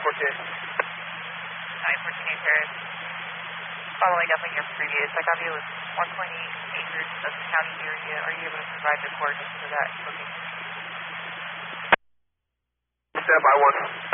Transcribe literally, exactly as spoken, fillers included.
fourteen. nine fourteen Paris. Following up on your previous, I got you with one point eight acres of county area. Are you able to provide the coordinates for that booking? Stand by one.